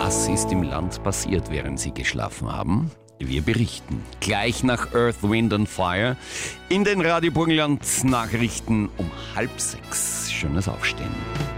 Was ist im Land passiert, während Sie geschlafen haben? Wir berichten gleich nach Earth, Wind and Fire in den Radio Burgenland Nachrichten um 5:30. Schönes Aufstehen.